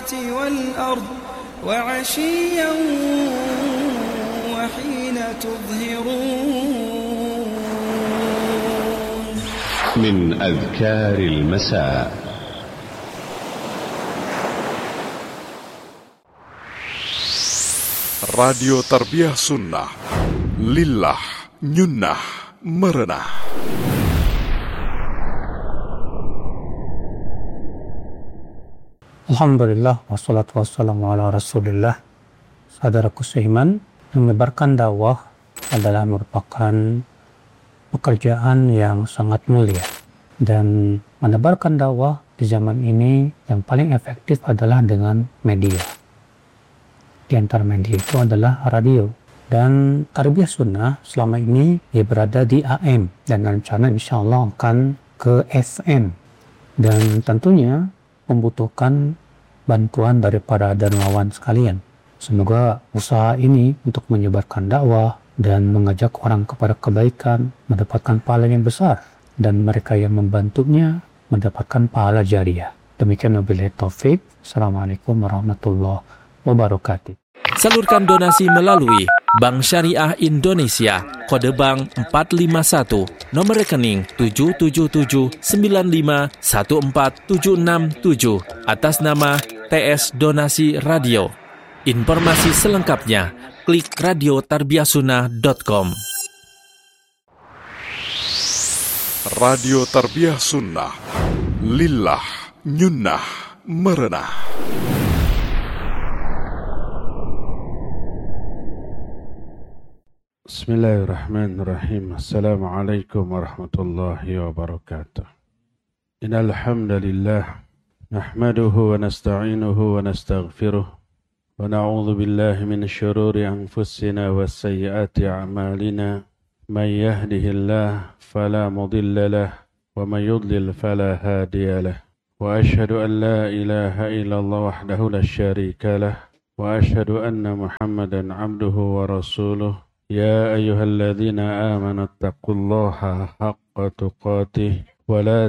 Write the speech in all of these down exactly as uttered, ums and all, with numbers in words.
السماوات والأرض وعشيا وحين تظهرون. من أذكار المساء. Radio Tarbiyah Sunnah, Lillah, Nyunnah, Merenah. Alhamdulillah, wassalatu wassalamu ala rasulillah. Saudaraku seiman, menyebarkan dakwah adalah merupakan pekerjaan yang sangat mulia. Dan menebarkan dakwah di zaman ini yang paling efektif adalah dengan media. Di antara media itu adalah radio. Dan Tarbiyah Sunnah selama ini dia berada di A M dan rencana insya Allah akan ke F M. Dan tentunya membutuhkan bantuan daripada dermawan sekalian. Semoga usaha ini untuk menyebarkan dakwah dan mengajak orang kepada kebaikan mendapatkan pahala yang besar, dan mereka yang membantunya mendapatkan pahala jariah. Demikian wabillahi taufik. Assalamualaikum warahmatullahi wabarakatuh. Salurkan donasi melalui Bank Syariah Indonesia, kode bank empat lima satu, nomor rekening tujuh tujuh tujuh sembilan lima satu empat tujuh enam tujuh, atas nama T S Donasi Radio. Informasi selengkapnya klik radio tarbiyah sunnah dot com. Radio Tarbiyah Sunnah, Lillah, Nyunnah, Merenah. Bismillahirrahmanirrahim. Assalamualaikum warahmatullahi wabarakatuh. Innal hamdalillah nahmaduhu wa nasta'inuhu wa nastaghfiruh wa na'udzu billahi min syururi anfusina wa sayyiati a'malina. May yahdihillahu fala mudilla lahu wa may yudlil fala hadiya lahu. Wa asyhadu an la ilaha illallah wahdahu la syarika lahu wa asyhadu anna Muhammadan 'abduhu wa rasuluh. يا أيها الذين آمنوا اتقوا الله حق تقاته ولا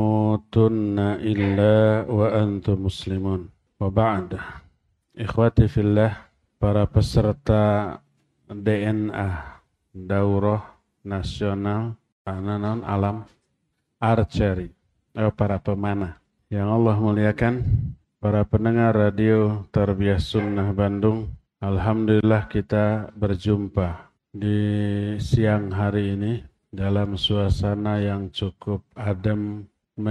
تموتن إلا وأنتم مسلمون. وبعد, ikhwati fillah, para peserta D N A Daurah Nasional Ananon Alam Archery, eh, para pemanah yang Allah muliakan, para pendengar radio Tarbiyah Sunnah Bandung, alhamdulillah kita berjumpa di siang hari ini dalam suasana yang cukup adem,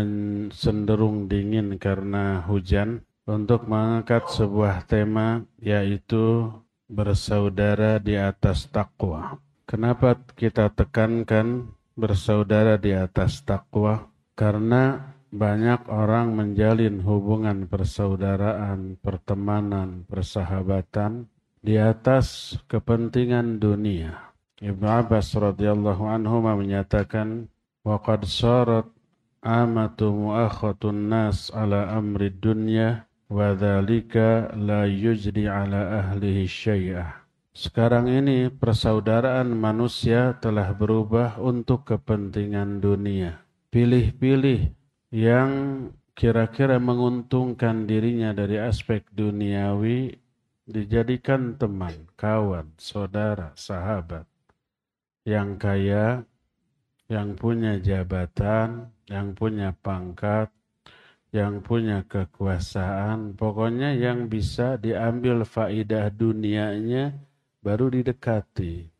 cenderung dingin karena hujan, untuk mengangkat sebuah tema, yaitu bersaudara di atas takwa. Kenapa kita tekankan bersaudara di atas takwa? Karena banyak orang menjalin hubungan persaudaraan, pertemanan, persahabatan di atas kepentingan dunia. Ibnu Abbas radhiyallahu anhu menyatakan, waqad sarat amatu muakhatun nas ala amri dunya wa dzalika la yujri ala ahlihi syai'ah. Sekarang ini persaudaraan manusia telah berubah untuk kepentingan dunia. Pilih-pilih yang kira-kira menguntungkan dirinya dari aspek duniawi dijadikan teman, kawan, saudara, sahabat. Yang kaya, yang punya jabatan, yang punya pangkat, yang punya kekuasaan, pokoknya yang bisa diambil faidah dunianya baru didekati.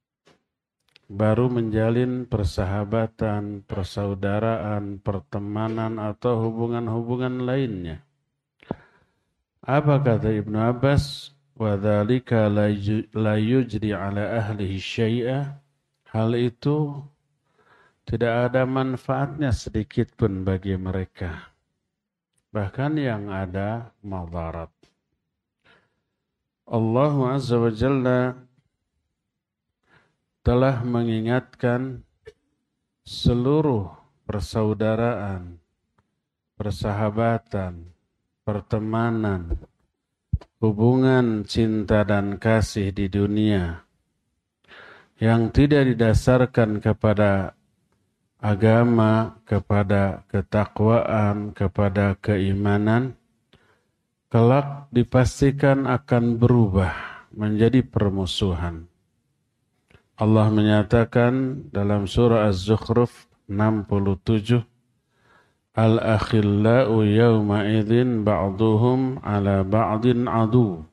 Baru menjalin persahabatan, persaudaraan, pertemanan atau hubungan-hubungan lainnya. Apa kata Ibnu Abbas? Wa dzalika la yujri ala ahlihi syai'a. Hal itu tidak ada manfaatnya sedikit pun bagi mereka. Bahkan yang ada madarat. Allah Azza wa Jalla telah mengingatkan seluruh persaudaraan, persahabatan, pertemanan, hubungan cinta dan kasih di dunia yang tidak didasarkan kepada agama, kepada ketakwaan, kepada keimanan, kelak dipastikan akan berubah menjadi permusuhan. Allah menyatakan dalam surah Az-Zukhruf enam puluh tujuh, Al-akhillau yawma idzin ba'duhum ala ba'din adu.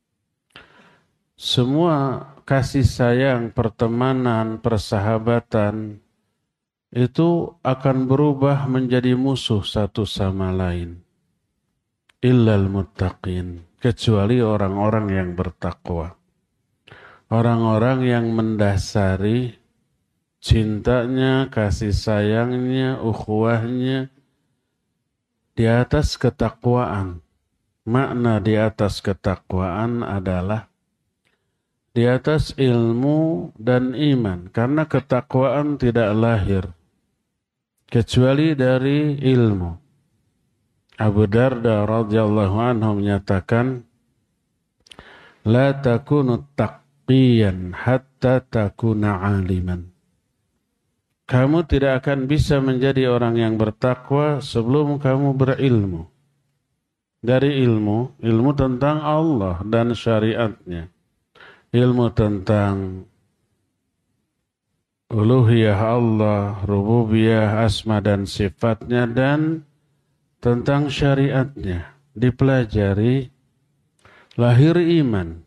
Semua kasih sayang, pertemanan, persahabatan itu akan berubah menjadi musuh satu sama lain. Illal muttaqin, kecuali orang-orang yang bertakwa. Orang-orang yang mendasari cintanya, kasih sayangnya, ukhuwahnya di atas ketakwaan. Makna di atas ketakwaan adalah di atas ilmu dan iman. Karena ketakwaan tidak lahir kecuali dari ilmu. Abu Darda radhiyallahu anhu menyatakan, la takunu taqiyan hatta takuna aliman. Kamu tidak akan bisa menjadi orang yang bertakwa sebelum kamu berilmu. Dari ilmu, ilmu tentang Allah dan syariatnya. Ilmu tentang uluhiyah Allah, rububiyah, asma dan sifatnya, dan tentang syariatnya. Dipelajari, lahir iman.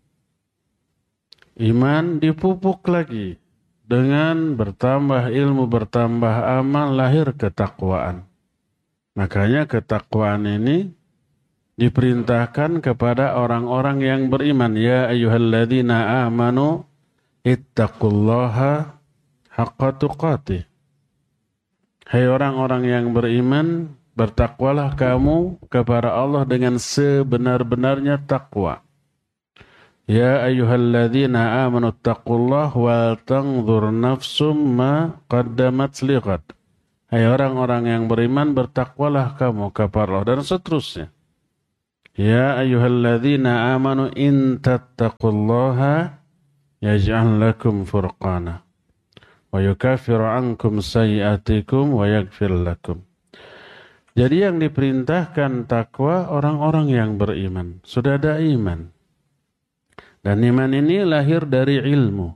Iman dipupuk lagi. Dengan bertambah ilmu, bertambah amal, lahir ketakwaan. Makanya ketakwaan ini diperintahkan kepada orang-orang yang beriman. Ya ayyuhalladzina amanu ittaqullaha haqqa tuqatih. Hai orang-orang yang beriman, bertakwalah kamu kepada Allah dengan sebenar-benarnya takwa. Ya ayyuhalladzina amanu ittaqullaha wal tanzur nafsum ma qaddamat lighad. Hai orang-orang yang beriman, bertakwalah kamu kepada Allah, dan seterusnya. Ya ayyuhalladzina amanu in tattaqullaha yaj'al lakum furqana wa yukaffiru ankum sayyi'atikum wa yaghfir lakum. Jadi yang diperintahkan takwa orang-orang yang beriman. Sudah ada iman. Dan iman ini lahir dari ilmu.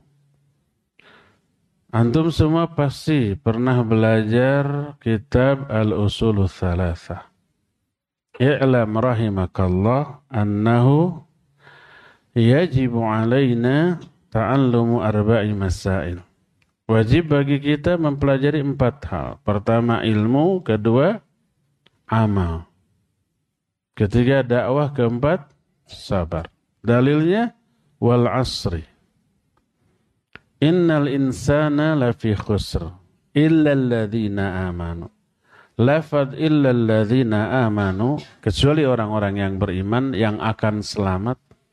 Antum semua pasti pernah belajar kitab Al-Usulul Thalathah. I'lam rahimakallah annahu yajibu alaina ta'allumu arba'i masail. Wajib bagi kita mempelajari empat hal. Pertama ilmu, kedua amal. Ketiga dakwah, keempat sabar. Dalilnya wal asri. Innal insana lafi khusr illa alladhina amanu. Lafad illa alladhina amanu, kecuali orang-orang yang beriman yang akan selamat.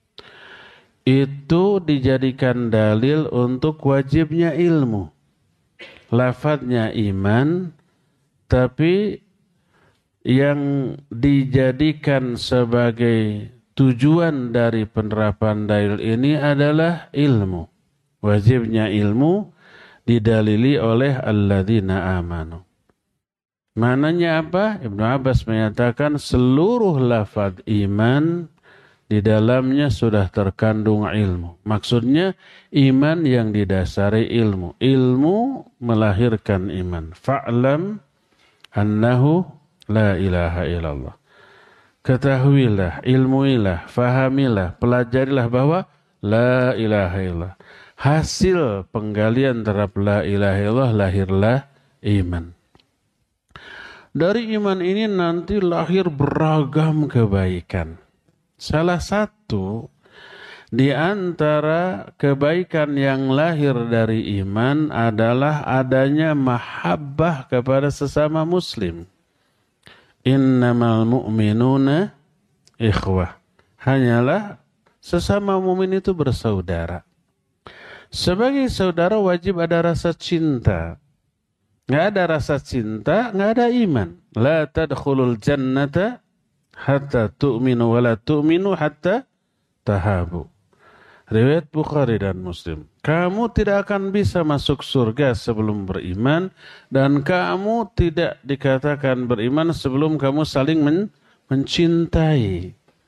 Itu dijadikan dalil untuk wajibnya ilmu. Lafadnya iman, tapi yang dijadikan sebagai tujuan dari penerapan dalil ini adalah ilmu. Wajibnya ilmu didalili oleh alladzina amanu. Maknanya apa? Ibnu Abbas menyatakan seluruh lafaz iman di dalamnya sudah terkandung ilmu. Maksudnya iman yang didasari ilmu. Ilmu melahirkan iman. Fa'lam annahu la ilaha illallah. Ketahuilah, ilmuilah, fahamilah, pelajarilah bahwa la ilaha illallah. Hasil penggalian terhadap la ilaha illallah lahirlah iman. Dari iman ini nanti lahir beragam kebaikan. Salah satu di antara kebaikan yang lahir dari iman adalah adanya mahabbah kepada sesama muslim. Innamal mu'minuna ikhwah. Hanyalah sesama mu'min itu bersaudara. Sebagai saudara wajib ada rasa cinta. Nggak ada rasa cinta, nggak ada iman. La tadkhulul jannata hatta tu'minu wa la tu'minu hatta tahabu. Riwayat Bukhari dan Muslim. Kamu tidak akan bisa masuk surga sebelum beriman, dan kamu tidak dikatakan beriman sebelum kamu saling men- mencintai.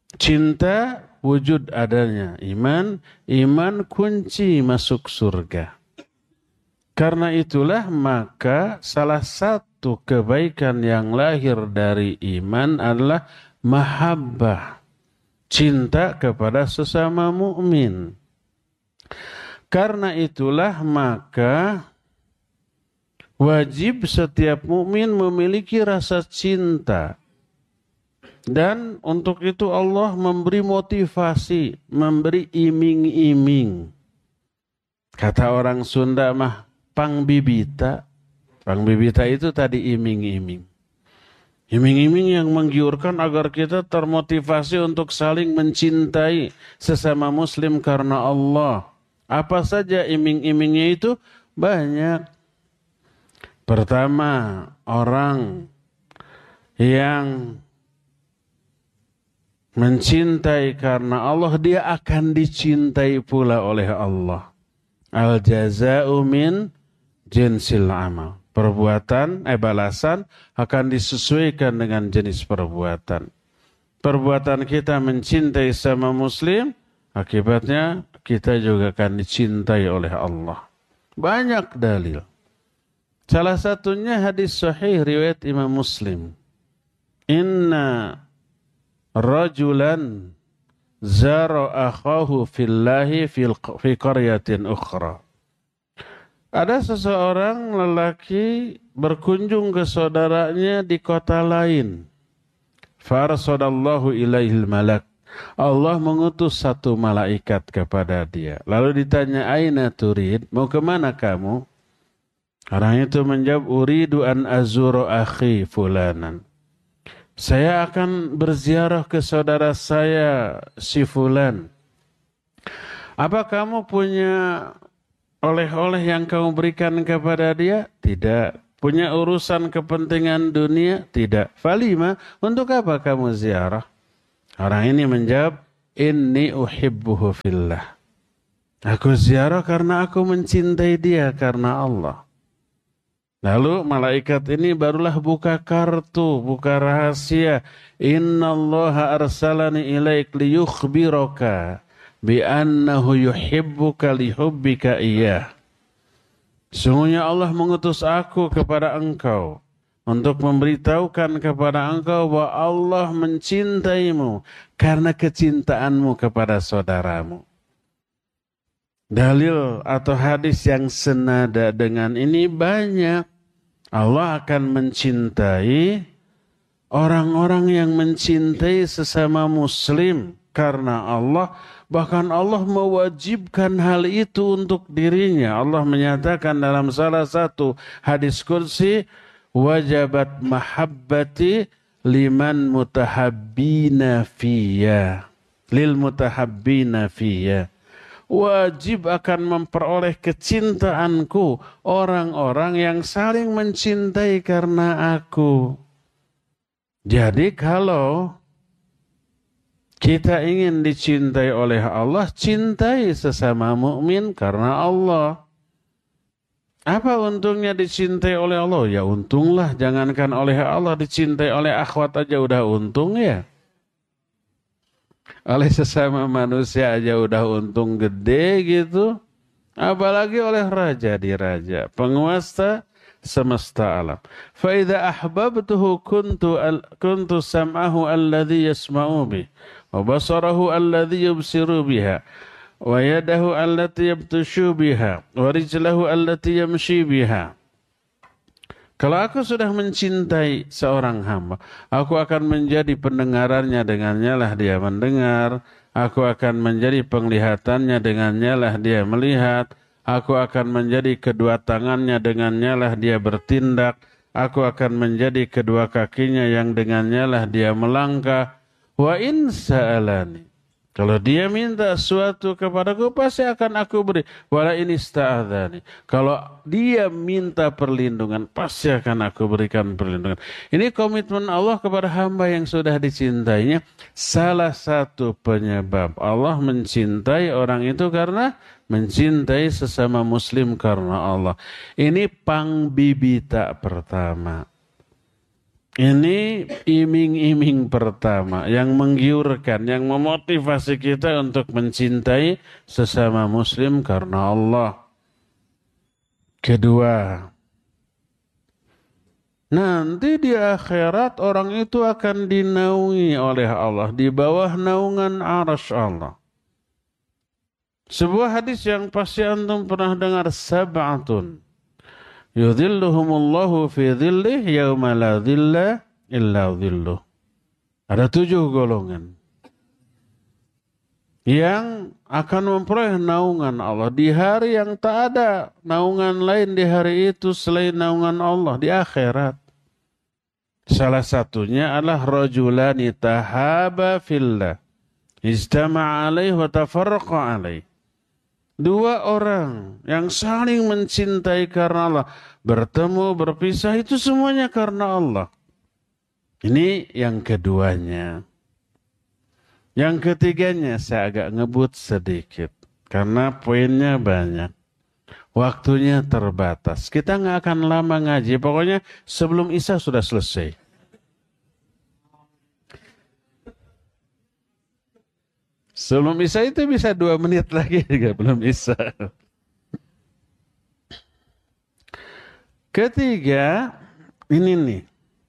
Cinta wujud adanya iman, iman kunci masuk surga. Karena itulah maka salah satu kebaikan yang lahir dari iman adalah mahabbah, cinta kepada sesama mukmin. Karena itulah maka wajib setiap mukmin memiliki rasa cinta. Dan untuk itu Allah memberi motivasi, memberi iming-iming. Kata orang Sunda mah pangbibita. Pangbibita itu tadi iming-iming. Iming-iming yang menggiurkan agar kita termotivasi untuk saling mencintai sesama muslim karena Allah. Apa saja iming-imingnya itu? Banyak. Pertama, orang yang mencintai karena Allah, dia akan dicintai pula oleh Allah. Al-jaza'u min jinsil amal. Perbuatan, eh balasan akan disesuaikan dengan jenis perbuatan. Perbuatan kita mencintai sama muslim, akibatnya kita juga akan dicintai oleh Allah. Banyak dalil. Salah satunya hadis sahih riwayat Imam Muslim. Inna rajulan zara akhahu fillahi fi qaryatin ukhra. Ada seseorang lelaki berkunjung ke saudaranya di kota lain. Farsadallahu ilaihil malak. Allah mengutus satu malaikat kepada dia. Lalu ditanya, aina turid? Mau kemana kamu? Orang itu menjawab, uridu an azuru akhi fulanan. Saya akan berziarah ke saudara saya si fulan. Apa kamu punya oleh-oleh yang kamu berikan kepada dia? Tidak. Punya urusan kepentingan dunia? Tidak. Falima, untuk apa kamu ziarah? Orang ini menjawab, inni uhibbuhu fillah. Aku ziarah karena aku mencintai dia karena Allah. Lalu malaikat ini barulah buka kartu, buka rahasia. Innallaha arsalani ilaik liyukhbiraka bi'annahu yuhibbuka lihubbika iyah. Sungguhnya Allah mengutus aku kepada engkau untuk memberitahukan kepada engkau bahwa Allah mencintaimu karena kecintaanmu kepada saudaramu. Dalil atau hadis yang senada dengan ini banyak. Allah akan mencintai orang-orang yang mencintai sesama muslim karena Allah. Bahkan Allah mewajibkan hal itu untuk dirinya. Allah menyatakan dalam salah satu hadis kursi, wajabat mahabbati liman mutahabbina fiyya. Lil mutahabbina fiyya. Wajib akan memperoleh kecintaanku orang-orang yang saling mencintai karena aku. Jadi kalau kita ingin dicintai oleh Allah, cintai sesama mukmin karena Allah. Apa untungnya dicintai oleh Allah? Ya untunglah, jangankan oleh Allah, dicintai oleh akhwat aja udah untung ya. Oleh sesama manusia aja udah untung gede gitu. Apalagi oleh raja di raja, penguasa semesta alam. Fa idza ahbabtuhu kuntu al, kuntu sam'ahu alladhi yasma'u bih wa basarahu alladhi yubsiru biha wa yadahu allati yabtashu biha wa rijlahu allati yamshi biha. Kalau aku sudah mencintai seorang hamba, aku akan menjadi pendengarannya, dengannya lah dia mendengar. Aku akan menjadi penglihatannya, dengannya lah dia melihat. Aku akan menjadi kedua tangannya, dengannya lah dia bertindak. Aku akan menjadi kedua kakinya yang dengannya lah dia melangkah. Wa in sa'alani. Kalau dia minta sesuatu kepadaku, pasti akan aku beri. Wala in ista'adzani. Kalau dia minta perlindungan, pasti akan aku berikan perlindungan. Ini komitmen Allah kepada hamba yang sudah dicintainya. Salah satu penyebab Allah mencintai orang itu karena mencintai sesama muslim karena Allah. Ini pangbibita pertama. Ini iming-iming pertama yang menggiurkan, yang memotivasi kita untuk mencintai sesama muslim karena Allah. Kedua, nanti di akhirat orang itu akan dinaungi oleh Allah di bawah naungan arsy Allah. Sebuah hadis yang pasti antum pernah dengar, sab'atun yudhilluhumullahu fi dhillih yawma la dhilla illa dhilluh. Ada tujuh golongan yang akan memperoleh naungan Allah di hari yang tak ada naungan lain di hari itu selain naungan Allah di akhirat. Salah satunya adalah rajulani tahaba fillah ijtama'a alaihi wa tafarraqa alaihi. Dua orang yang saling mencintai karena Allah, bertemu, berpisah, itu semuanya karena Allah. Ini yang keduanya. Yang ketiganya saya agak ngebut sedikit, karena poinnya banyak. Waktunya terbatas. Kita nggak akan lama ngaji, pokoknya sebelum Isya sudah selesai. Sebelum Isya itu bisa dua menit lagi juga belum Isya. Ketiga, ini nih.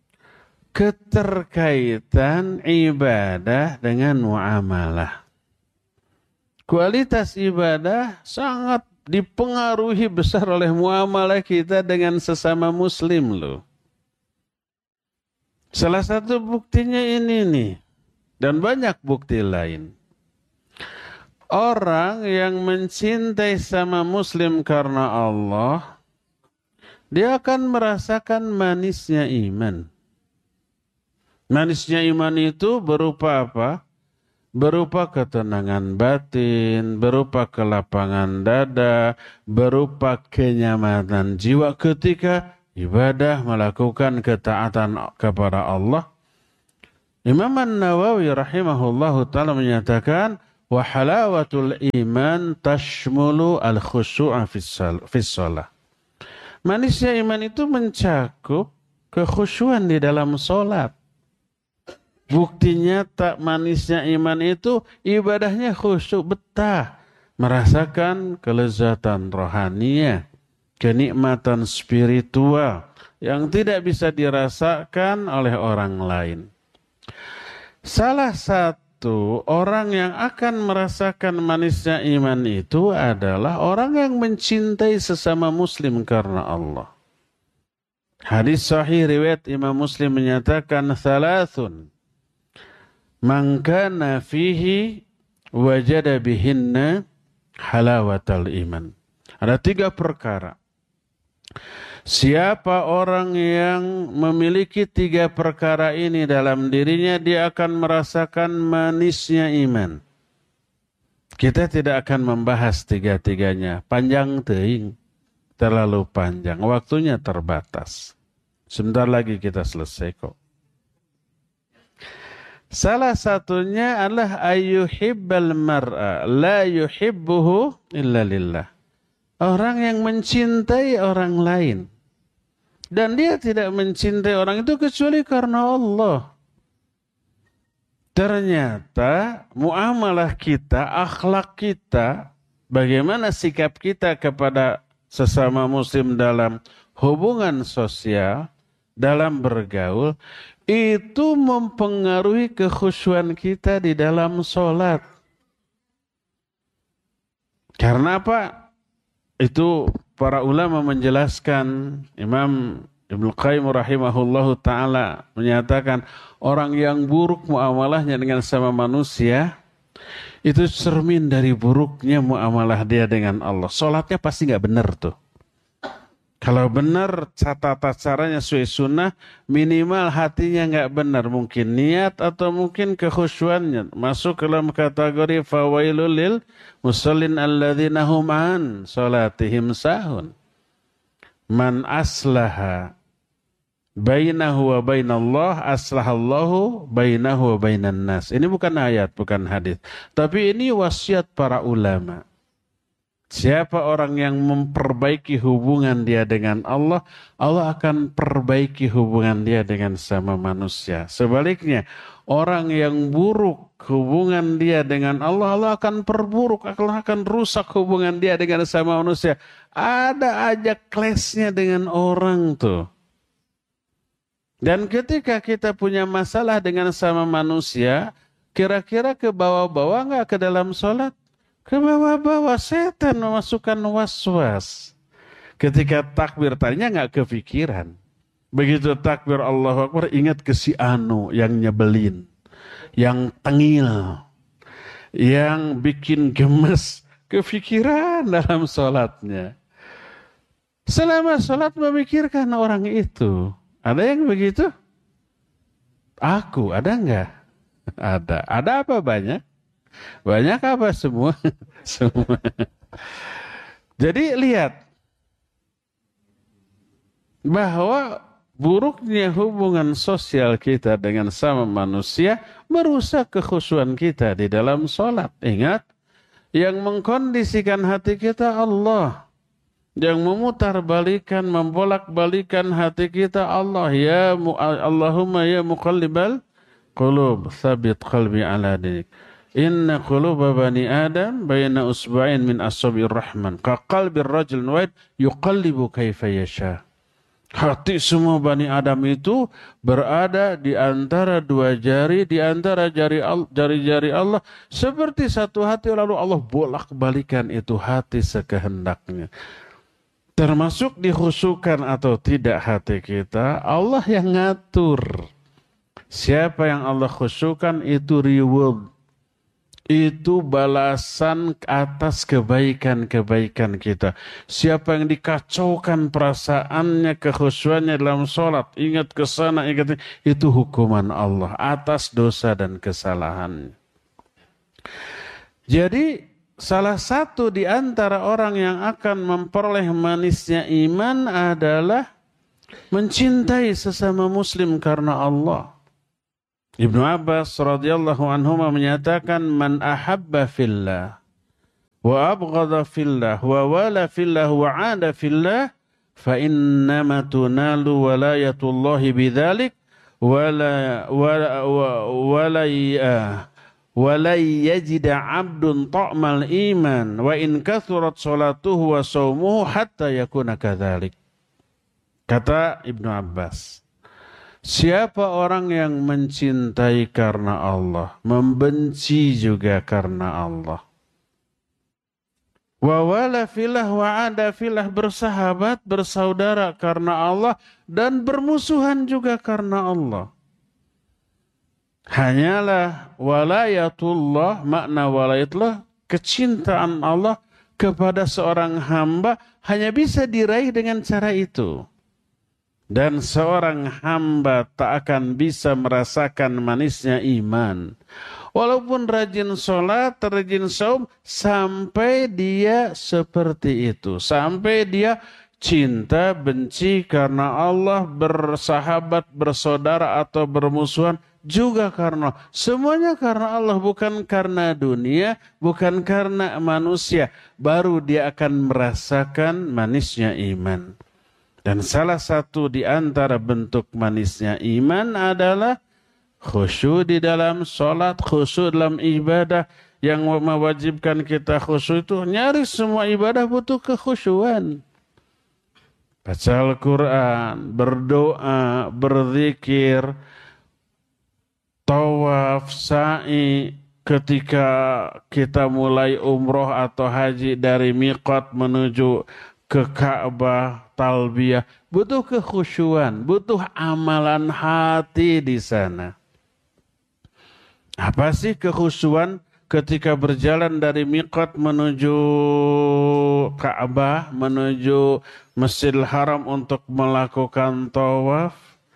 Keterkaitan ibadah dengan muamalah. Kualitas ibadah sangat dipengaruhi besar oleh muamalah kita dengan sesama muslim loh. Salah satu buktinya ini nih. Dan banyak bukti lain. Orang yang mencintai sama muslim karena Allah, dia akan merasakan manisnya iman. Manisnya iman itu berupa apa? Berupa ketenangan batin, berupa kelapangan dada, berupa kenyamanan jiwa ketika ibadah melakukan ketaatan kepada Allah. Imam An-Nawawi rahimahullahu ta'ala menyatakan, wa halawatul iman tashmulu al-khushu'a fis shalah. Manisnya iman itu mencakup kekhusyuan di dalam salat. Buktinya tak manisnya iman itu ibadahnya khusyuk, betah, merasakan kelezatan rohaninya, kenikmatan spiritual yang tidak bisa dirasakan oleh orang lain. Salah satu orang yang akan merasakan manisnya iman itu adalah orang yang mencintai sesama muslim karena Allah. Hadis sahih riwayat Imam Muslim menyatakan thalathun man kana fihi wajada bihinna halawatal iman. Ada tiga perkara. Siapa orang yang memiliki tiga perkara ini dalam dirinya, dia akan merasakan manisnya iman. Kita tidak akan membahas tiga-tiganya. Panjang teuing, terlalu panjang. Waktunya terbatas. Sebentar lagi kita selesai kok. Salah satunya adalah ayyuhibbal mar'a la yuhibbuhu illa lillah. Orang yang mencintai orang lain. Dan dia tidak mencintai orang itu kecuali karena Allah. Ternyata muamalah kita, akhlak kita, bagaimana sikap kita kepada sesama muslim dalam hubungan sosial, dalam bergaul, itu mempengaruhi kekhusyuan kita di dalam sholat. Karena apa? Itu para ulama menjelaskan, Imam Ibnu Qayyim rahimahullahu ta'ala menyatakan, orang yang buruk muamalahnya dengan sama manusia, itu cermin dari buruknya muamalah dia dengan Allah. Sholatnya pasti gak benar tuh. Kalau benar, catatan caranya sesuai sunnah, minimal hatinya nggak benar. Mungkin niat atau mungkin kekhusyuannya. Masuk ke dalam kategori fawailul lil musallin alladzina hum an salatihim sahun. Man aslaha bainahu wa bainallah aslahallahu bainahu wa bainan nas. Ini bukan ayat, bukan hadis. Tapi ini wasiat para ulama. Siapa orang yang memperbaiki hubungan dia dengan Allah, Allah akan perbaiki hubungan dia dengan sama manusia. Sebaliknya, orang yang buruk hubungan dia dengan Allah, Allah akan perburuk, Allah akan rusak hubungan dia dengan sama manusia. Ada aja clash-nya dengan orang tuh. Dan ketika kita punya masalah dengan sama manusia, kira-kira ke bawah-bawah nggak ke dalam sholat? Ke bawah-bawah, setan memasukkan was-was. Ketika takbir tadinya nggak kepikiran. Begitu takbir Allahu Akbar, ingat ke si Anu yang nyebelin, yang tengil, yang bikin gemes, kepikiran dalam sholatnya. Selama sholat memikirkan orang itu. Ada yang begitu? Aku, ada enggak? Ada. Ada apa banyak? Banyak apa semua? Semua. Jadi lihat bahwa buruknya hubungan sosial kita dengan sama manusia merusak kekhusyuan kita di dalam sholat. Ingat, yang mengkondisikan hati kita Allah. Yang memutar-balikan, membolak-balikan hati kita Allah. Ya Allahumma ya muqallibal qulub, thabit qalbi ala dinik. Inna quluba bani Adam bayna usba'in min asabi'ir rahman. Ka qalbir rajul wahid yuqallibu kaifa yasha. Hati semua Bani Adam itu berada di antara dua jari, di antara jari-jari Allah. Seperti satu hati, lalu Allah bolak-balikan itu hati sekehendaknya. Termasuk dikhusyukan atau tidak hati kita, Allah yang ngatur. Siapa yang Allah khusyukan itu reward. Itu balasan atas kebaikan-kebaikan kita. Siapa yang dikacaukan perasaannya, kekhusyuannya dalam sholat, ingat ke sana, ingat itu hukuman Allah atas dosa dan kesalahannya. Jadi salah satu di antara orang yang akan memperoleh manisnya iman adalah mencintai sesama muslim karena Allah. Ibnu Abbas radhiyallahu anhuma menyatakan, man ahabba fillah wa abghadha fillah wa wala fillah wa ada fillah fa innama tunalu walayatullahi bidzalik wala wala wala wala yajida 'abdun ta'mal iman wa in kathurat salatuhu wa shaumuhu hatta yakuna kadzalik. Kata Ibnu Abbas, siapa orang yang mencintai karena Allah, membenci juga karena Allah. Wa wala filah wa ada filah, bersahabat, bersaudara karena Allah dan bermusuhan juga karena Allah. Hanyalah walayatullah, makna walayatullah, kecintaan Allah kepada seorang hamba hanya bisa diraih dengan cara itu. Dan seorang hamba tak akan bisa merasakan manisnya iman. Walaupun rajin sholat, rajin saum, sampai dia seperti itu. Sampai dia cinta, benci karena Allah, bersahabat, bersaudara atau bermusuhan juga karena Allah. Semuanya karena Allah, bukan karena dunia, bukan karena manusia. Baru dia akan merasakan manisnya iman. Dan salah satu di antara bentuk manisnya iman adalah khusyuk di dalam sholat, khusyuk dalam ibadah. Yang mewajibkan kita khusyuk itu, nyaris semua ibadah butuh kekhusyuan. Baca Al-Quran, berdoa, berzikir, tawaf, sa'i. Ketika kita mulai umroh atau haji dari miqat menuju ke Ka'bah, talbiyah, butuh kekhusyuan, butuh amalan hati di sana. Apa sih kekhusyuan ketika berjalan dari miqat menuju Ka'bah, menuju Masjidil Haram untuk melakukan tawaf?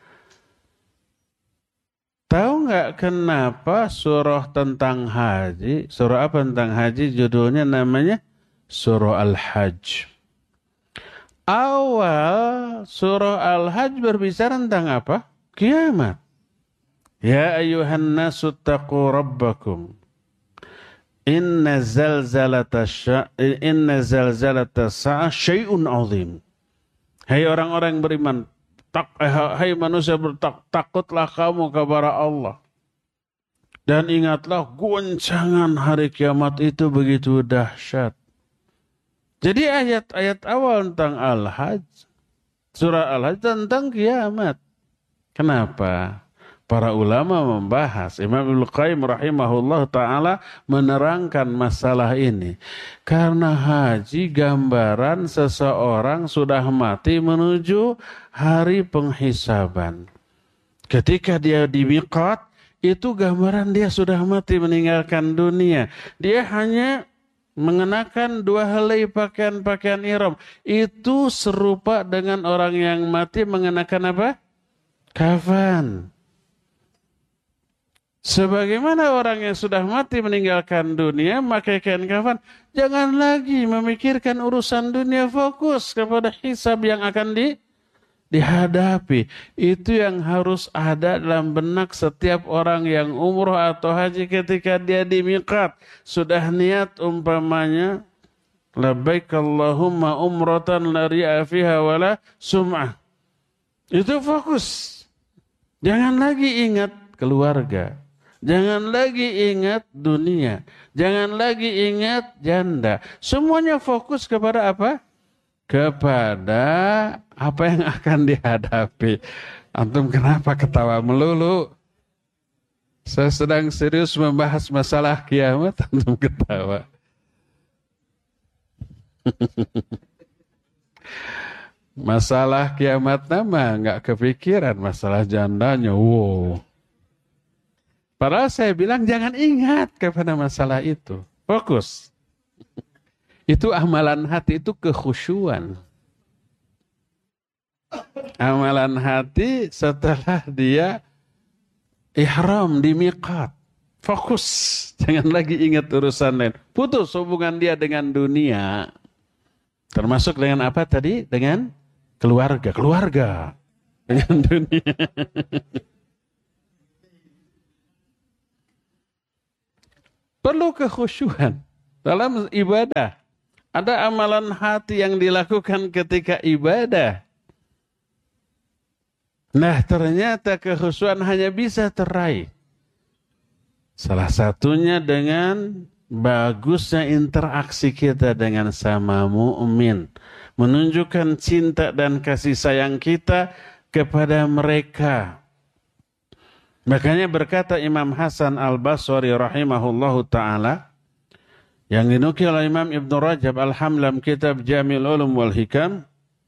Tahu nggak kenapa surah tentang haji, surah apa tentang haji, judulnya namanya surah Al-Hajj. Awal surah Al-Hajj berbicara tentang apa? Kiamat. Ya ayuhan nasu taqu rabbakum. Inna zalzalata sya inna zalzalata sa'a syai'un 'azim. Hai orang-orang yang beriman, tak, eh, hai manusia bertak, takutlah kamu kepada Allah. Dan ingatlah goncangan hari kiamat itu begitu dahsyat. Jadi ayat-ayat awal tentang Al-Hajj, surah Al-Hajj tentang kiamat. Kenapa? Para ulama membahas, Imam Ibnu Qayyim rahimahullah ta'ala menerangkan masalah ini. Karena haji gambaran seseorang sudah mati menuju hari penghisaban. Ketika dia di miqat, itu gambaran dia sudah mati meninggalkan dunia. Dia hanya mengenakan dua helai pakaian-pakaian ihram. Itu serupa dengan orang yang mati mengenakan apa? Kafan. Sebagaimana orang yang sudah mati meninggalkan dunia memakai kain kafan, jangan lagi memikirkan urusan dunia, fokus kepada hisab yang akan di, dihadapi. Itu yang harus ada dalam benak setiap orang yang umroh atau haji ketika dia di miqat. Sudah niat umpamanya, labbaik Allahumma umratan la ri'a fiha wala sum'ah. Itu fokus. Jangan lagi ingat keluarga. Jangan lagi ingat dunia. Jangan lagi ingat janda. Semuanya fokus kepada apa? Kepada apa yang akan dihadapi. Antum kenapa ketawa melulu? Saya sedang serius membahas masalah kiamat, antum ketawa. Masalah kiamat nama nggak kepikiran, masalah jandanya. Wow. Padahal saya bilang jangan ingat kepada masalah itu. Fokus. Itu amalan hati, itu kekhusyuan. Amalan hati setelah dia ihram di miqat. Fokus. Jangan lagi ingat urusan lain. Putus hubungan dia dengan dunia. Termasuk dengan apa tadi? Dengan keluarga. Keluarga. Dengan dunia. Perlu kekhusyuan dalam ibadah. Ada amalan hati yang dilakukan ketika ibadah. Nah, ternyata kekhusyuan hanya bisa teraih. Salah satunya dengan bagusnya interaksi kita dengan sama mukmin, menunjukkan cinta dan kasih sayang kita kepada mereka. Makanya berkata Imam Hasan Al-Basri rahimahullahu ta'ala, yang dinukil oleh Imam Ibn Rajab Al-Hamlam kitab Jami'ul Ulum wal Hikam,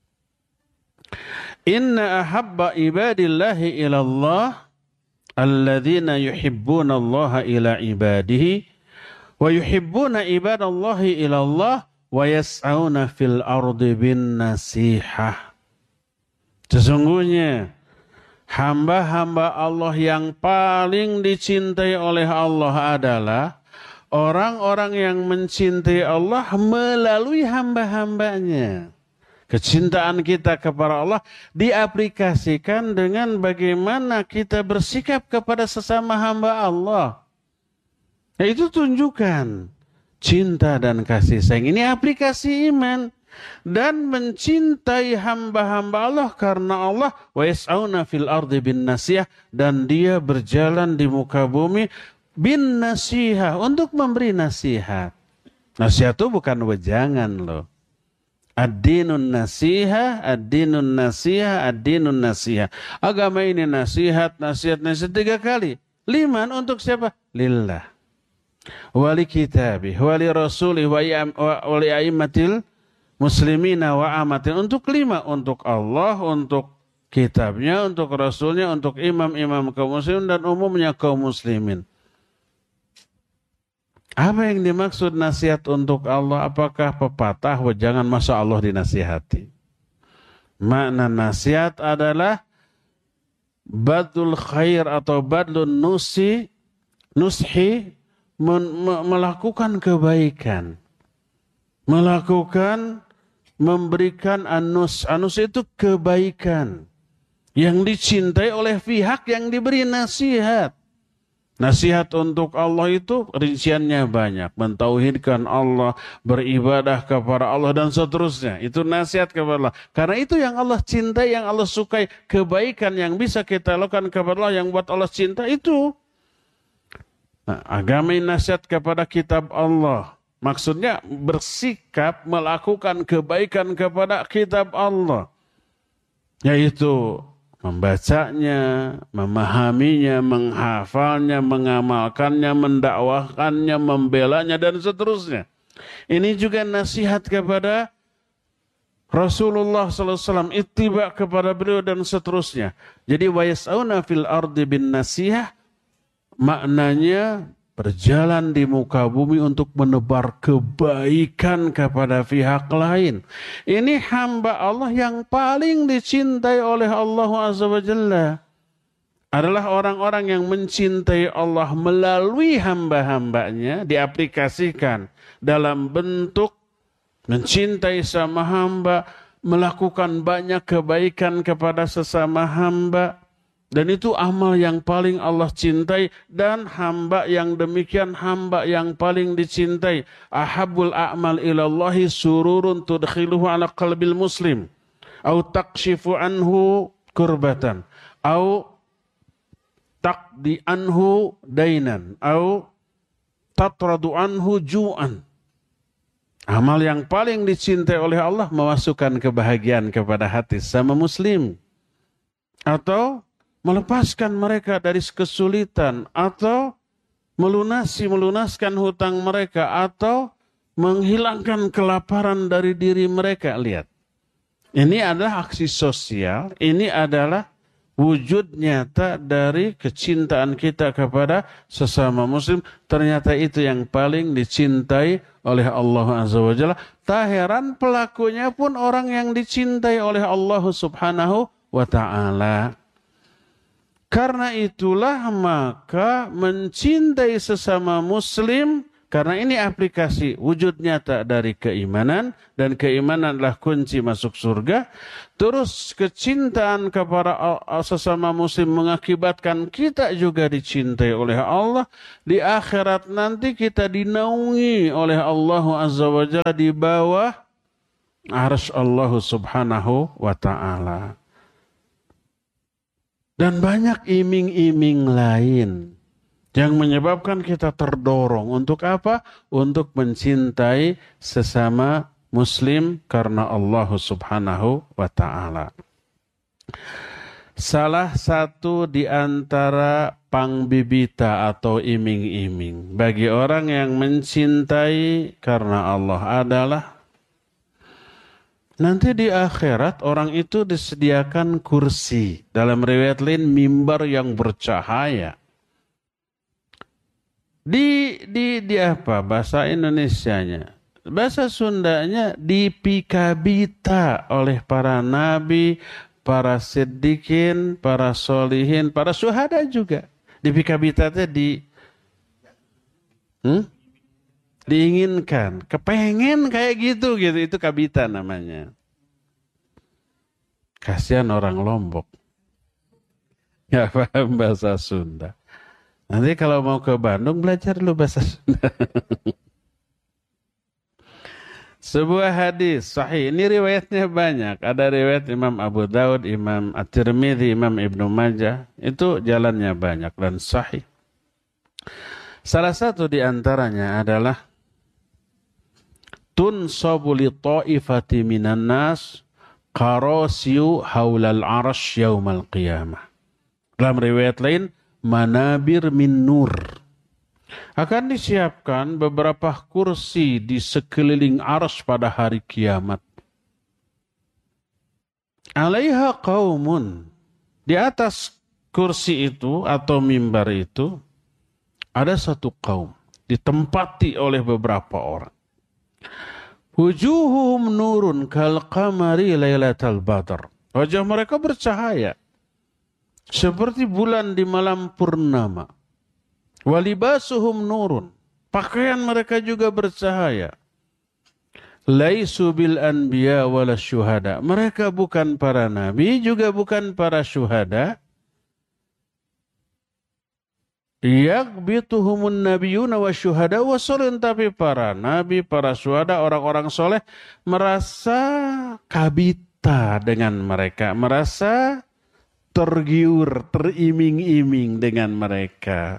inna ahabba ibadillahi ilallah alladzina yuhibbuna allaha ila ibadihi wa yuhibbuna ibadallahi ilallah wa yas'auna fil ardi bin nasihah. Sesungguhnya hamba-hamba Allah yang paling dicintai oleh Allah adalah orang-orang yang mencintai Allah melalui hamba-hambanya. Kecintaan kita kepada Allah diaplikasikan dengan bagaimana kita bersikap kepada sesama hamba Allah. Nah, itu tunjukkan cinta dan kasih sayang. Ini aplikasi iman. Dan mencintai hamba-hamba Allah karena Allah wa yas'auna fil ardi bin nasihah, dan dia berjalan di muka bumi bin nasihah, untuk memberi nasihat. Nasihat itu bukan wejangan loh. Ad-dinun nasihah, ad-dinun nasihah, ad-dinun nasihah. Agama ini nasihat, nasihat, nasihat tiga kali. Liman, untuk siapa? Lillah. Wali kitabih, wali rasulih, wali a'immatil muslimina wa amatin. Untuk lima, untuk Allah, untuk kitabnya, untuk rasulnya, untuk imam-imam kaum muslimin, dan umumnya kaum muslimin. Apa yang dimaksud nasihat untuk Allah? Apakah pepatah, wah jangan masa Allah dinasihati? Makna nasihat adalah badlul khair atau badlun nusi, nushi, melakukan kebaikan. Melakukan, memberikan anus. Anus itu kebaikan yang dicintai oleh pihak yang diberi nasihat. Nasihat untuk Allah itu rinciannya banyak. Mentauhidkan Allah, beribadah kepada Allah, dan seterusnya. Itu nasihat kepada Allah. Karena itu yang Allah cintai, yang Allah sukai. Kebaikan yang bisa kita lakukan kepada Allah, yang buat Allah cinta itu. Nah, agama ini nasihat kepada kitab Allah. Maksudnya bersikap melakukan kebaikan kepada kitab Allah. Yaitu membacanya, memahaminya, menghafalnya, mengamalkannya, mendakwahkannya, membelanya, dan seterusnya. Ini juga nasihat kepada Rasulullah sallallahu alaihi wasallam, ittiba kepada beliau, dan seterusnya. Jadi wa yas'auna fil ardi bin nasihah, maknanya berjalan di muka bumi untuk menebar kebaikan kepada pihak lain. Ini hamba Allah yang paling dicintai oleh Allah Azza wa Jalla. Adalah orang-orang yang mencintai Allah melalui hamba-hambanya, diaplikasikan dalam bentuk mencintai sama hamba, melakukan banyak kebaikan kepada sesama hamba. Dan itu amal yang paling Allah cintai, dan hamba yang demikian hamba yang paling dicintai. Ahabbul a'mal ilallahi sururun tudkhiluhu ala qalbil muslim, au takshifu anhu kurbatan, au taqdi anhu dainan, au tatradu anhu ju'an. Amal yang paling dicintai oleh Allah memasukkan kebahagiaan kepada hati sama muslim, atau melepaskan mereka dari kesulitan, atau melunasi, melunaskan hutang mereka, atau menghilangkan kelaparan dari diri mereka. Lihat, ini adalah aksi sosial, ini adalah wujud nyata dari kecintaan kita kepada sesama muslim. Ternyata itu yang paling dicintai oleh Allah Azza wa Jalla. Tak heran pelakunya pun orang yang dicintai oleh Allah Subhanahu wa Ta'ala. Karena itulah maka mencintai sesama muslim, karena ini aplikasi wujud nyata dari keimanan, dan keimanan adalah kunci masuk surga. Terus kecintaan kepada sesama muslim mengakibatkan kita juga dicintai oleh Allah. Di akhirat nanti kita dinaungi oleh Allah Azza wa Jalla di bawah arsy Allah Subhanahu wa Ta'ala. Dan banyak iming-iming lain yang menyebabkan kita terdorong untuk apa? Untuk mencintai sesama muslim karena Allah Subhanahu wa Ta'ala. Salah satu di antara pangbibita atau iming-iming bagi orang yang mencintai karena Allah adalah nanti di akhirat orang itu disediakan kursi. Dalam riwayat lain mimbar yang bercahaya. Di di di apa bahasa Indonesianya? Bahasa Sundanya dipikabita oleh para nabi, para siddiqin, para solihin, para syuhada juga. Dipikabita itu di hmm? diinginkan, kepengen kayak gitu gitu, itu kabita namanya. Kasihan orang Lombok, nggak paham bahasa Sunda. Nanti kalau mau ke Bandung belajar dulu bahasa Sunda. Sebuah hadis sahih, ini riwayatnya banyak. Ada riwayat Imam Abu Daud, Imam At-Tirmidzi, Imam Ibnu Majah. Itu jalannya banyak dan sahih. Salah satu di antaranya adalah tunsabu li ta'ifati minan nas qarasiyu haulal arash yaumal qiyamah. Dalam riwayat lain, manabir min nur. Akan disiapkan beberapa kursi di sekeliling arash pada hari kiamat. Alaiha qaumun. Di atas kursi itu atau mimbar itu ada satu kaum ditempati oleh beberapa orang. Wujuhuhum nurun kal qamari lailatal badr. Wajah mereka bercahaya seperti bulan di malam purnama. Walibasuhum nurun. Pakaian mereka juga bercahaya. Laisu bil anbiya wala syuhada. Mereka bukan para nabi, juga bukan para syuhada. Yaghbituhumun nabiyuna wasyuhada wasolin, tapi para nabi, para syuhada, orang-orang soleh merasa kabita dengan mereka, merasa tergiur, teriming-iming dengan mereka.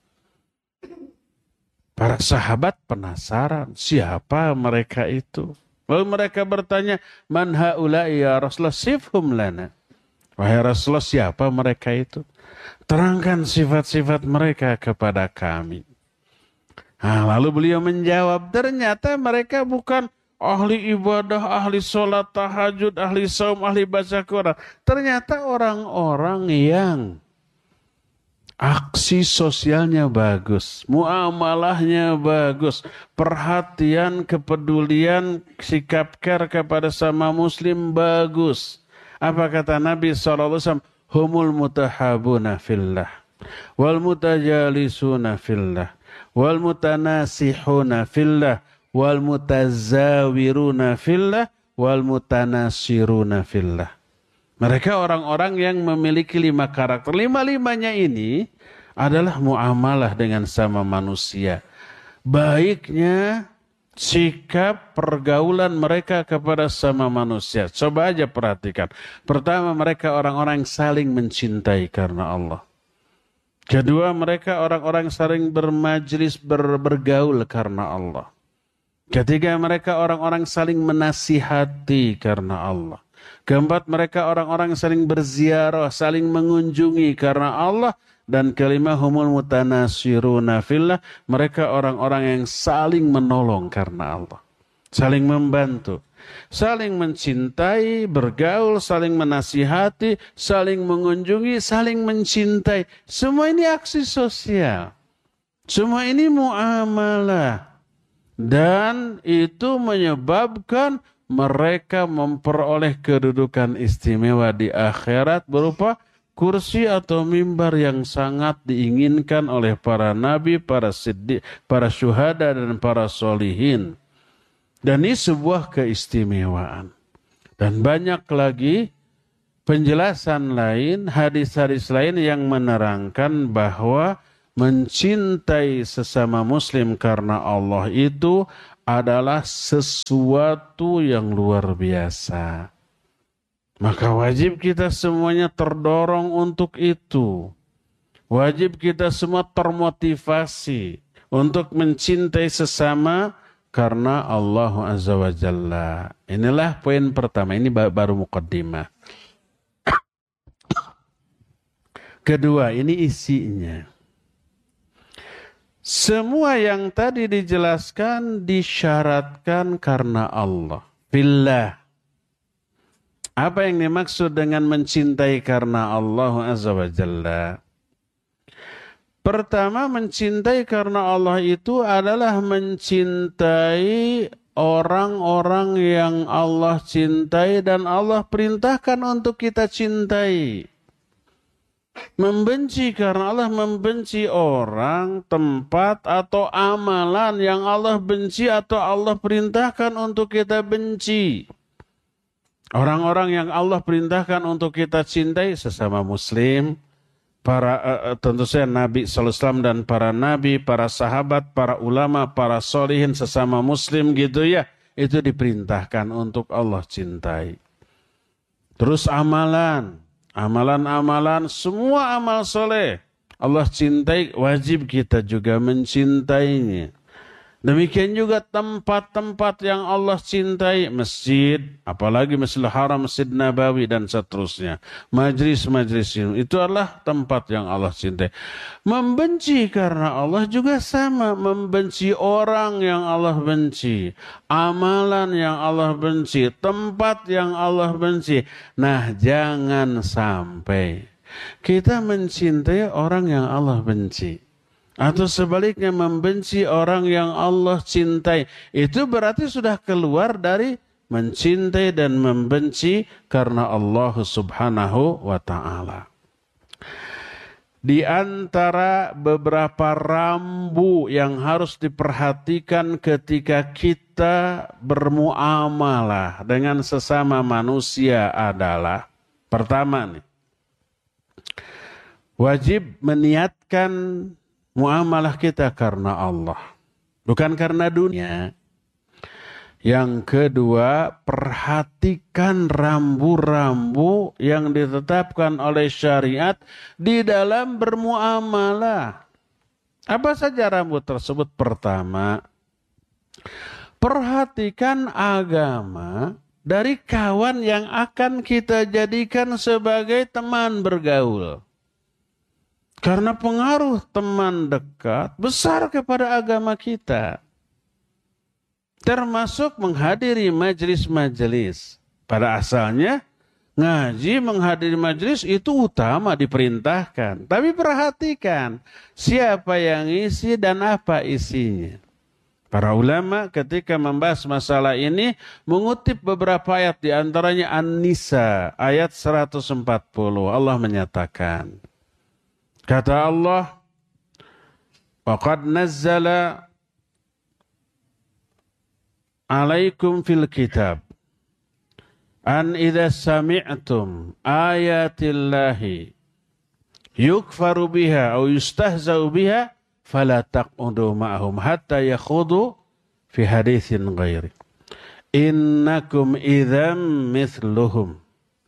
Para sahabat penasaran, siapa mereka itu? Lalu mereka bertanya, man haula'i ya Rasulullah, sifhum lana. Wahai Rasulullah, siapa mereka itu? Terangkan sifat-sifat mereka kepada kami. Nah, lalu beliau menjawab, ternyata mereka bukan ahli ibadah, ahli sholat tahajud, ahli saum, ahli baca Quran. Ternyata orang-orang yang aksi sosialnya bagus, muamalahnya bagus, perhatian, kepedulian, sikap care kepada sama muslim bagus. Apa kata Nabi shallallahu alaihi wasallam? Humul mutahabuna fillah, wal mutajalisuna fillah, wal mutanasihuna fillah, wal mutazawiruna fillah, wal mutanasiruna fillah. Mereka orang-orang yang memiliki lima karakter. Lima-limanya ini adalah muamalah dengan sama manusia. Baiknya sikap pergaulan mereka kepada sama manusia. Coba aja perhatikan. Pertama, mereka orang-orang yang saling mencintai karena Allah. Kedua, mereka orang-orang yang saling bermajlis, ber, bergaul karena Allah. Ketiga, mereka orang-orang saling menasihati karena Allah. Keempat, mereka orang-orang yang saling berziarah, saling mengunjungi karena Allah. Dan kelima, humul mutanasiruna fillah, mereka orang-orang yang saling menolong karena Allah. Saling membantu, saling mencintai, bergaul, saling menasihati, saling mengunjungi, saling mencintai. Semua ini aksi sosial. Semua ini muamalah. Dan itu menyebabkan mereka memperoleh kedudukan istimewa di akhirat berupa kursi atau mimbar yang sangat diinginkan oleh para nabi, para siddiq, para syuhada dan para solihin. Dan ini sebuah keistimewaan. Dan banyak lagi penjelasan lain, hadis-hadis lain yang menerangkan bahwa mencintai sesama muslim karena Allah itu adalah sesuatu yang luar biasa. Maka wajib kita semuanya terdorong untuk itu. Wajib kita semua termotivasi untuk mencintai sesama karena Allah Azza wa Jalla. Inilah poin pertama, ini baru muqaddimah. Kedua, ini isinya. Semua yang tadi dijelaskan disyaratkan karena Allah. Fillah. Apa yang dimaksud dengan mencintai karena Allah Azza wa Jalla? Pertama, mencintai karena Allah itu adalah mencintai orang-orang yang Allah cintai dan Allah perintahkan untuk kita cintai. Membenci karena Allah membenci orang, tempat, atau amalan yang Allah benci atau Allah perintahkan untuk kita benci. Orang-orang yang Allah perintahkan untuk kita cintai, sesama muslim, para uh, tentu saja Nabi sallallahu alaihi wasallam dan para nabi, para sahabat, para ulama, para solihin, sesama muslim gitu ya. Itu diperintahkan untuk Allah cintai. Terus amalan. Amalan-amalan, semua amal soleh Allah cintai, wajib kita juga mencintainya. Demikian juga tempat-tempat yang Allah cintai, masjid, apalagi Masjidil Haram, Masjid Nabawi dan seterusnya. Majlis-majlis itu adalah tempat yang Allah cintai. Membenci karena Allah juga sama, membenci orang yang Allah benci, amalan yang Allah benci, tempat yang Allah benci. Nah, jangan sampai kita mencintai orang yang Allah benci. Atau sebaliknya membenci orang yang Allah cintai. Itu berarti sudah keluar dari mencintai dan membenci karena Allah subhanahu wa ta'ala. Di antara beberapa rambu yang harus diperhatikan ketika kita bermuamalah dengan sesama manusia adalah, pertama nih, wajib meniatkan muamalah kita karena Allah, bukan karena dunia. Yang kedua, perhatikan rambu-rambu yang ditetapkan oleh syariat di dalam bermuamalah. Apa saja rambu tersebut? Pertama, perhatikan agama dari kawan yang akan kita jadikan sebagai teman bergaul. Karena pengaruh teman dekat besar kepada agama kita. Termasuk menghadiri majelis-majelis. Pada asalnya, ngaji menghadiri majelis itu utama diperintahkan. Tapi perhatikan siapa yang isi dan apa isinya. Para ulama ketika membahas masalah ini mengutip beberapa ayat, di antaranya An-Nisa ayat seratus empat puluh. Allah menyatakan, kata Allah, "Waqad nazzala alaikum fil kitab an idza sami'tum ayatillahi yukfaru biha aw yustahzau biha fala taq'udu ma'ahum hatta yakhudu fi haditsin ghairi innakum idzam mithluhum."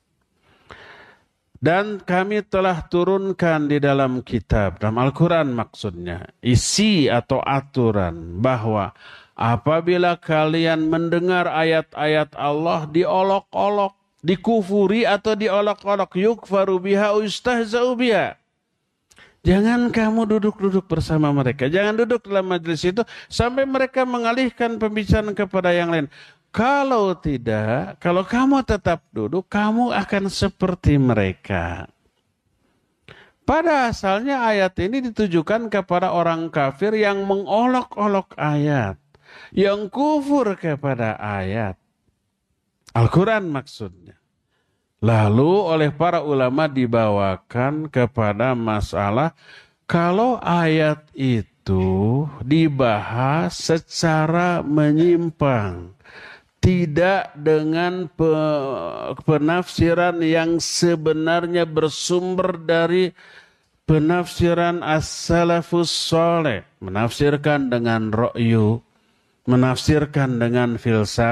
Dan kami telah turunkan di dalam kitab, dalam Al-Quran maksudnya, isi atau aturan bahwa apabila kalian mendengar ayat-ayat Allah diolok-olok, dikufuri atau diolok-olok, yukfaru biha ustahza'u biha. Jangan kamu duduk-duduk bersama mereka. Jangan duduk dalam majelis itu sampai mereka mengalihkan pembicaraan kepada yang lain. Kalau tidak, kalau kamu tetap duduk, kamu akan seperti mereka. Pada asalnya ayat ini ditujukan kepada orang kafir yang mengolok-olok ayat, yang kufur kepada ayat. Al-Quran maksudnya. Lalu oleh para ulama dibawakan kepada masalah kalau ayat itu dibahas secara menyimpang, tidak dengan penafsiran yang sebenarnya bersumber dari penafsiran as-salafus saleh, menafsirkan dengan ra'yu, menafsirkan dengan filsafat.